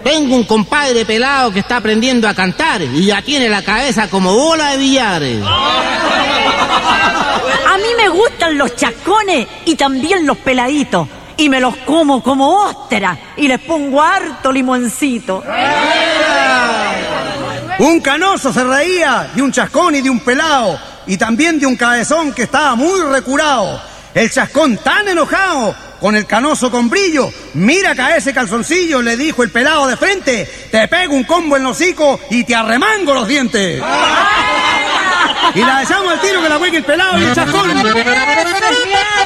Tengo un compadre pelado que está aprendiendo a cantar y ya tiene la cabeza como bola de billares. A mí me gustan los chascones y también los peladitos. Y me los como ostras y les pongo harto limoncito. Un canoso se reía de un chascón y de un pelao, y también de un cabezón que estaba muy recurado. El chascón tan enojado con el canoso con brillo, mira acá ese calzoncillo, le dijo el pelao de frente, te pego un combo en el hocico y te arremango los dientes. Y la dejamos al tiro que la juegue el pelao y el chascón.